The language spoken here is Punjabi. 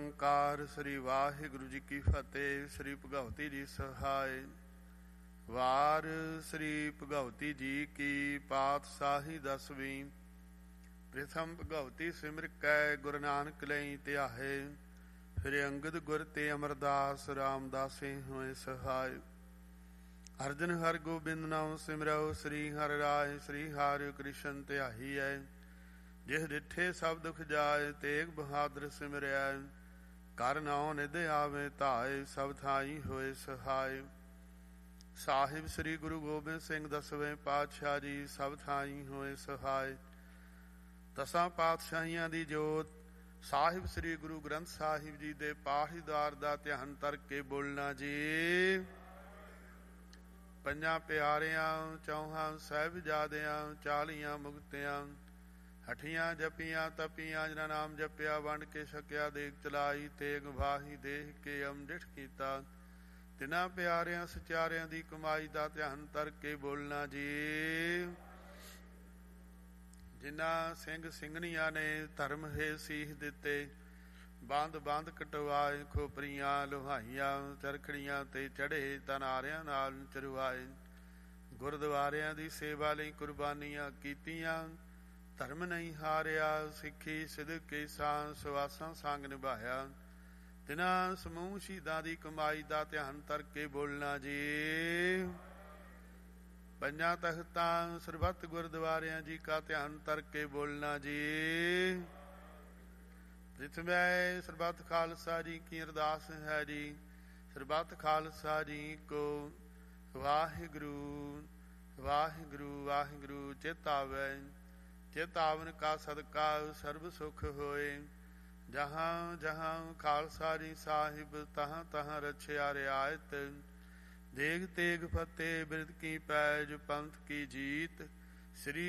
ਓੰਕਾਰ ਸ੍ਰੀ ਵਾਹਿਗੁਰੂ ਜੀ ਕੀ ਫਤਿਹ। ਸ੍ਰੀ ਭਗਵਤੀ ਜੀ ਸਹਾਇ। ਵਾਰ ਸ੍ਰੀ ਭਗਵਤੀ ਜੀ ਕੀ ਪਾਤਸ਼ਾਹੀ ਦਸਵੀਂ। ਪ੍ਰਥਮ ਭਗਵਤੀ ਸਿਮਰ ਕੈ ਗੁਰੂ ਨਾਨਕ ਲਈ ਧਿਆਹੇ। ਫਿਰ ਅੰਗਦ ਗੁਰ ਤੇ ਅਮਰਦਾਸ ਰਾਮਦਾਸੇ ਹੋਏ ਸਹਾਇ। ਅਰਜਨ ਹਰਿ ਗੋਬਿੰਦ ਨਾਮ ਸਿਮਰਉ। ਸ੍ਰੀ ਹਰਿ ਰਾਇ ਸ੍ਰੀ ਹਰਿ ਕ੍ਰਿਸ਼ਨ ਧਿਆਈਐ। ਜਿਹ ਡਿਠੇ ਸਭ ਦੁਖ ਜਾਏ ਤੇਗ ਬਹਾਦਰ ਸਿਮਰਿਆ। ਕਰ ਨਾਉ ਨਿਧ ਆਵੇ ਧਾਏ ਸਭ ਥਾਈ ਹੋਏ ਸਹਾਇ। ਸਾਹਿਬ ਸ੍ਰੀ ਗੁਰੂ ਗੋਬਿੰਦ ਸਿੰਘ ਦਸਵੇਂ ਪਾਤਸ਼ਾਹ ਜੀ ਸਭ ਥਾਈ ਹੋਏ ਸਹਾਇ। ਦਸਾਂ ਪਾਤਸ਼ਾਹੀਆਂ ਦੀ ਜੋਤ ਸਾਹਿਬ ਸ੍ਰੀ ਗੁਰੂ ਗ੍ਰੰਥ ਸਾਹਿਬ ਜੀ ਦੇ ਪਾਠੀਦਾਰ ਦਾ ਧਿਆਨ ਧਰ ਕੇ ਬੋਲਣਾ ਜੀ। ਪੰਜਾਂ ਪਿਆਰਿਆਂ ਚੌਹਾਂ ਸਾਹਿਬਜ਼ਾਦਿਆਂ 40 ਮੁਕਤਿਆਂ ਹਠੀਆਂ ਜਪੀਆਂ ਤਪੀਆਂ ਜਿਨ੍ਹਾਂ ਨਾਮ ਜਪਿਆ ਵੰਡ ਕੇ ਛਕਿਆ ਦੇਖ ਚਲਾਈ ਤੇਗ ਵਾਹੀ ਦੇਖ ਕੇ ਅੰਮ੍ਰਿਤ ਕੀਤਾ। ਤਿੰਨਾਂ ਪਿਆਰਿਆਂ ਸਚਿਆਰਿਆਂ ਦੀ ਕਮਾਈ ਦਾ ਧਿਆਨ ਧਰ ਕੇ ਬੋਲਣਾ ਜੀ। ਜਿਨ੍ਹਾਂ ਸਿੰਘ ਸਿੰਘਣੀਆਂ ਨੇ ਧਰਮ ਹੈ ਸੀਸ ਦਿੱਤੇ ਬੰਦ ਬੰਦ ਕਟਵਾਏ ਖੋਪਰੀਆਂ ਲੋਹਾਈਆਂ ਚਰਖੜੀਆਂ ਤੇ ਚੜ੍ਹੇ ਤਨਾਰਿਆਂ ਨਾਲ ਚਰਵਾਏ। ਗੁਰਦੁਆਰਿਆਂ ਦੀ ਸੇਵਾ ਲਈ ਕੁਰਬਾਨੀਆਂ ਕੀਤੀਆਂ ਧਰਮ ਨਹੀਂ ਹਾਰਿਆ ਸਿੱਖੀ ਸਿਦਕ ਸਾਂ ਸਵਾਸਾਂ ਸੰਗ ਨਿਭਾਇਆ। ਤਿਨਾਂ ਸਮੂਹ ਸ਼ਹੀਦਾਂ ਦੀ ਕਮਾਈ ਦਾ ਧਿਆਨ ਧਰ ਕੇ ਬੋਲਣਾ ਜੀ। ਪੰਜਾਂ ਤਖਤਾਂ ਸਰਬੱਤ ਗੁਰਦੁਆਰਿਆਂ ਜੀ ਕਾ ਧਿਆਨ ਧਰ ਕੇ ਬੋਲਣਾ ਜੀ। ਪ੍ਰਿਥਵੀ ਸਰਬੱਤ ਖਾਲਸਾ ਜੀ ਕੀ ਅਰਦਾਸ ਹੈ ਜੀ। ਸਰਬੱਤ ਖਾਲਸਾ ਜੀ ਕੋ ਵਾਹਿਗੁਰੂ ਵਾਹਿਗੁਰੂ ਵਾਹਿਗੁਰੂ ਚੇਤਾਵੈ। ਚੇਤਾਵਨ ਕਾ ਸਦਕਾ ਸਰਬ ਸੁਖ ਹੋਏ। ਜਹਾਂ ਜਹਾਂ ਖਾਲਸਾ ਜੀ ਸਾਹਿਬ ਤਹਾਂ ਤਹਾਂ ਰਛਿਆ ਰਿਆਇਤ। ਦੇਗ ਤੇਗ ਫਤਿਹ ਬਿਰਦ ਕੀ ਪੈਜ ਪੰਥ ਕੀ ਜੀਤ। ਸ੍ਰੀ